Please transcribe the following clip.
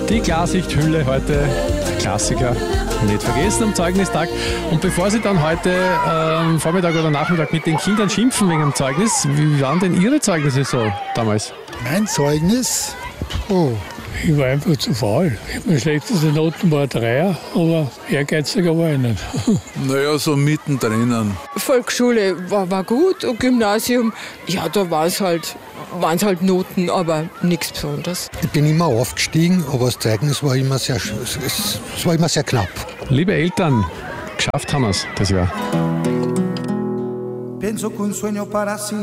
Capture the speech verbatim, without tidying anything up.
Die Klarsichthülle heute, Klassiker, nicht vergessen am Zeugnistag. Und bevor Sie dann heute ähm, Vormittag oder Nachmittag mit den Kindern schimpfen wegen dem Zeugnis, wie waren denn Ihre Zeugnisse so damals? Mein Zeugnis? Oh. Ich war einfach zu faul. Meine schlechteste Noten war ein Dreier, aber ehrgeiziger war ich nicht. Naja, so mittendrin. Volksschule war, war gut und Gymnasium, ja, da war es halt, waren es halt Noten, aber nichts Besonderes. Ich bin immer aufgestiegen, aber das Zeugnis war immer sehr, es, es war immer sehr knapp. Liebe Eltern, geschafft haben wir es das Jahr. Pienso que un sueño para sí.